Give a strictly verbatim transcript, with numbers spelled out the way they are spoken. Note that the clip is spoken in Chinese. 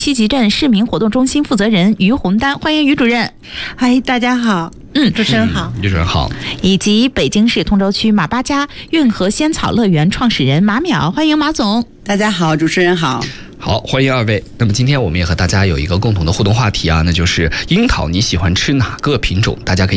西集镇市民活动中心负责人于洪丹，欢迎于主任。 嗨，大家好。 嗯， 主持人好。 嗯、主持人好。 以及北京市通州区马八家运河仙草乐园创始人马淼，欢迎马总。 大家好，主持人好。 好，欢迎二位。那么今天我们也和大家有一个共同的互动话题啊，那就是樱桃你喜欢吃哪个品种？大家可以